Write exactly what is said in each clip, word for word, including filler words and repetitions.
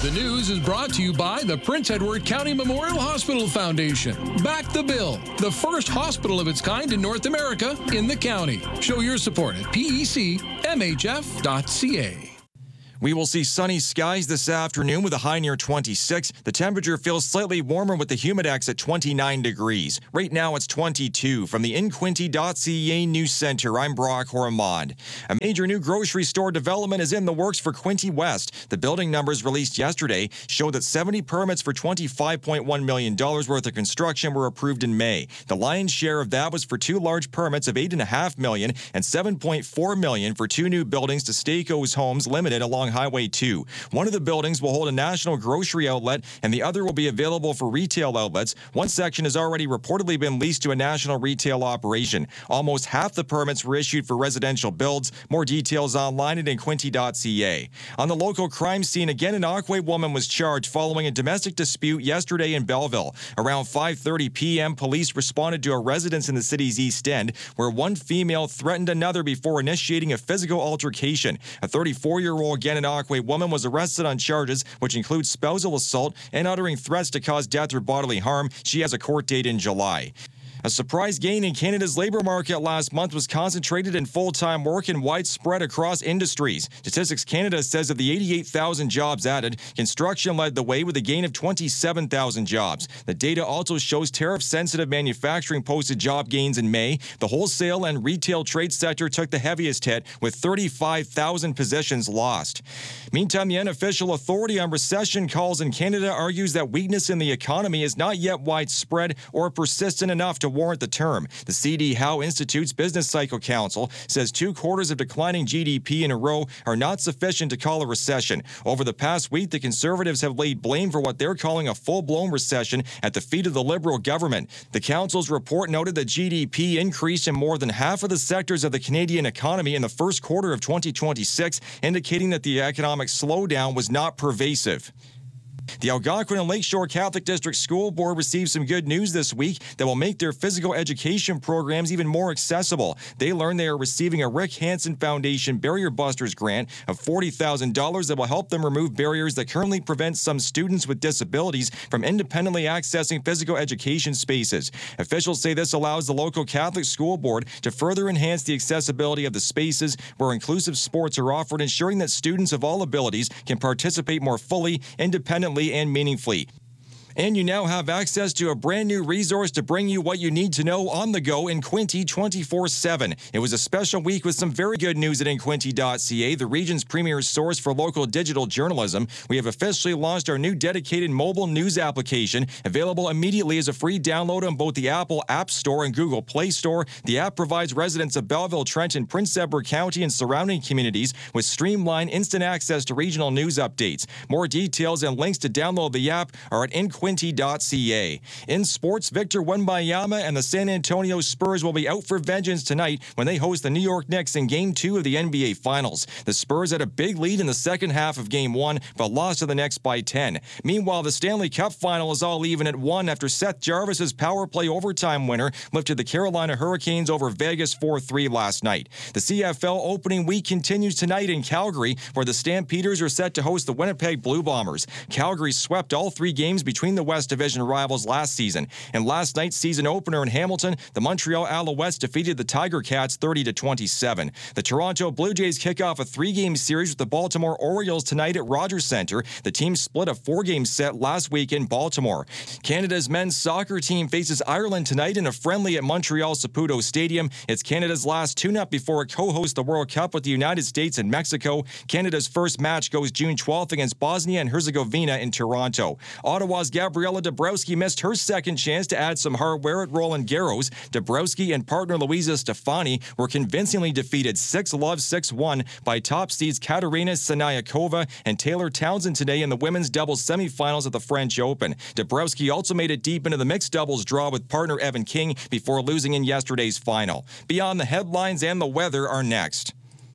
The news is brought to you by the Prince Edward County Memorial Hospital Foundation. Back the Bill, the first hospital of its kind in North America in the county. Show your support at P E C M H F dot C A. We will see sunny skies this afternoon with a high near twenty-six. The temperature feels slightly warmer with the humidex at twenty-nine degrees. Right now it's twenty-two. From the in quinte dot C A News Center, I'm Brock Hormond. A major new grocery store development is in the works for Quinte West. The building numbers released yesterday show that seventy permits for twenty-five point one million dollars worth of construction were approved in May. The lion's share of that was for two large permits of eight point five million dollars and seven point four million dollars for two new buildings to Stacos Homes Limited along Highway two. One of the buildings will hold a national grocery outlet, and the other will be available for retail outlets. One section has already reportedly been leased to a national retail operation. Almost half the permits were issued for residential builds. More details online at in quinte dot C A. On the local crime scene, again, an Aquay woman was charged following a domestic dispute yesterday in Belleville. Around five thirty p.m., police responded to a residence in the city's East End where one female threatened another before initiating a physical altercation. A thirty-four-year-old Gannon Aquay woman was arrested on charges which include spousal assault and uttering threats to cause death or bodily harm. She has a court date in July. A surprise gain in Canada's labour market last month was concentrated in full-time work and widespread across industries. Statistics Canada says of the eighty-eight thousand jobs added, construction led the way with a gain of twenty-seven thousand jobs. The data also shows tariff-sensitive manufacturing posted job gains in May. The wholesale and retail trade sector took the heaviest hit, with thirty-five thousand positions lost. Meantime, the unofficial authority on recession calls in Canada argues that weakness in the economy is not yet widespread or persistent enough to warrant the term. The C D Howe Institute's Business Cycle Council says two quarters of declining G D P in a row are not sufficient to call a recession. Over the past week, the Conservatives have laid blame for what they're calling a full-blown recession at the feet of the Liberal government. The Council's report noted that G D P increased in more than half of the sectors of the Canadian economy in the first quarter of twenty twenty-six, indicating that the economic slowdown was not pervasive. The Algonquin and Lakeshore Catholic District School Board received some good news this week that will make their physical education programs even more accessible. They learned they are receiving a Rick Hansen Foundation Barrier Busters grant of forty thousand dollars that will help them remove barriers that currently prevent some students with disabilities from independently accessing physical education spaces. Officials say this allows the local Catholic School Board to further enhance the accessibility of the spaces where inclusive sports are offered, ensuring that students of all abilities can participate more fully, independently, and meaningfully. And you now have access to a brand new resource to bring you what you need to know on the go in Quinte twenty-four seven. It was a special week with some very good news at in quinte dot C A, the region's premier source for local digital journalism. We have officially launched our new dedicated mobile news application, available immediately as a free download on both the Apple App Store and Google Play Store. The app provides residents of Belleville, Trenton, Prince Edward County, and surrounding communities with streamlined instant access to regional news updates. More details and links to download the app are at in quinte dot C A. In sports, Victor Wembanyama and the San Antonio Spurs will be out for vengeance tonight when they host the New York Knicks in Game two of the N B A Finals. The Spurs had a big lead in the second half of Game one, but lost to the Knicks by ten. Meanwhile, the Stanley Cup Final is all even at one after Seth Jarvis's power play overtime winner lifted the Carolina Hurricanes over Vegas four three last night. The C F L opening week continues tonight in Calgary, where the Stampeders are set to host the Winnipeg Blue Bombers. Calgary swept all three games between the West Division rivals last season. In last night's season opener in Hamilton, the Montreal Alouettes defeated the Tiger Cats thirty to twenty-seven. The Toronto Blue Jays kick off a three-game series with the Baltimore Orioles tonight at Rogers Centre. The team split a four-game set last week in Baltimore. Canada's men's soccer team faces Ireland tonight in a friendly at Montreal Saputo Stadium. It's Canada's last tune-up before it co-hosts the World Cup with the United States and Mexico. Canada's first match goes June twelfth against Bosnia and Herzegovina in Toronto. Ottawa's Gabriela Dabrowski missed her second chance to add some hardware at Roland Garros. Dabrowski and partner Luisa Stefani were convincingly defeated six love six one by top seeds Katerina Siniakova and Taylor Townsend today in the women's doubles semifinals of the French Open. Dabrowski also made it deep into the mixed doubles draw with partner Evan King before losing in yesterday's final. Beyond the headlines and the weather are next.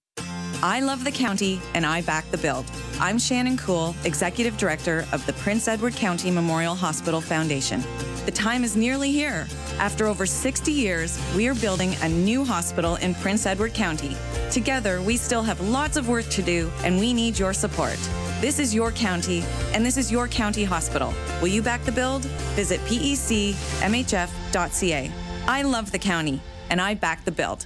I love the county, and I back the build. I'm Shannon Cool, Executive Director of the Prince Edward County Memorial Hospital Foundation. The time is nearly here. After over sixty years, we are building a new hospital in Prince Edward County. Together, we still have lots of work to do, and we need your support. This is your county, and this is your county hospital. Will you back the build? Visit P E C M H F dot C A. I love the county, and I back the build.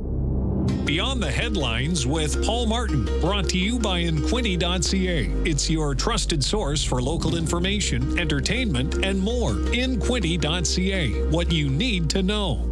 Beyond the Headlines with Paul Martin, brought to you by Inquinity dot C A. It's your trusted source for local information, entertainment, and more. Inquinity dot C A, what you need to know.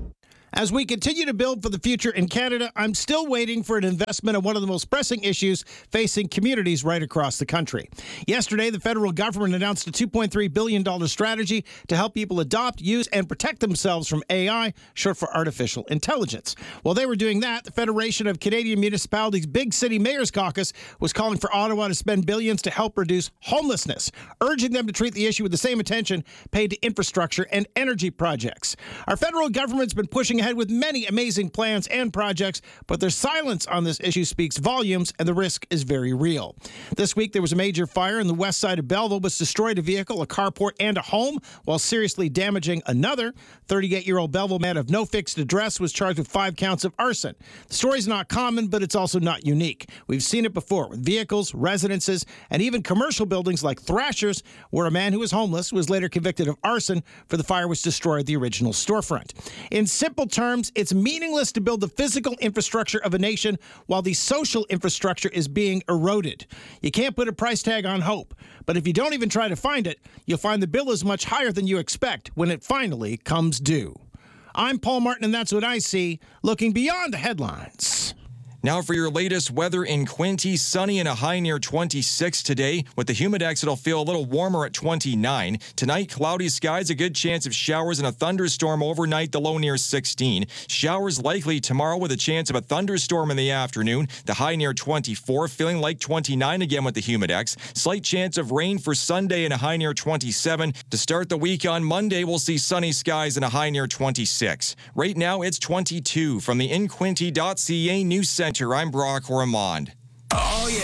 As we continue to build for the future in Canada, I'm still waiting for an investment on one of the most pressing issues facing communities right across the country. Yesterday, the federal government announced a two point three billion dollars strategy to help people adopt, use, and protect themselves from A I, short for artificial intelligence. While they were doing that, the Federation of Canadian Municipalities Big City Mayors Caucus was calling for Ottawa to spend billions to help reduce homelessness, urging them to treat the issue with the same attention paid to infrastructure and energy projects. Our federal government's been pushing ahead with many amazing plans and projects, but their silence on this issue speaks volumes, and the risk is very real. This week, there was a major fire in the west side of Belleville, which destroyed a vehicle, a carport, and a home, while seriously damaging another. thirty-eight-year-old Belleville man of no fixed address was charged with five counts of arson. The story's not common, but it's also not unique. We've seen it before with vehicles, residences, and even commercial buildings like Thrashers, where a man who was homeless was later convicted of arson for the fire which destroyed the original storefront. In simple terms, it's meaningless to build the physical infrastructure of a nation while the social infrastructure is being eroded. You can't put a price tag on hope, but if you don't even try to find it, you'll find the bill is much higher than you expect when it finally comes due. I'm Paul Martin, and that's what I see, looking beyond the headlines. Now for your latest weather in Quinte, sunny and a high near twenty-six today. With the humidex, it'll feel a little warmer at twenty-nine. Tonight, cloudy skies, a good chance of showers and a thunderstorm overnight, the low near sixteen. Showers likely tomorrow with a chance of a thunderstorm in the afternoon, the high near twenty-four, feeling like twenty-nine again with the humidex. Slight chance of rain for Sunday and a high near twenty-seven. To start the week on Monday, we'll see sunny skies and a high near twenty-six. Right now, it's twenty-two. From the Inquinity dot C A News Center, I'm Brock Ormond. Oh, yeah.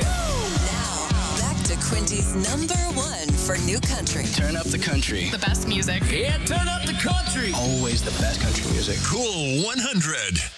Now, back to Quinty's number one for new country. Turn up the country. The best music. Yeah, turn up the country. Always the best country music. Cool one hundred.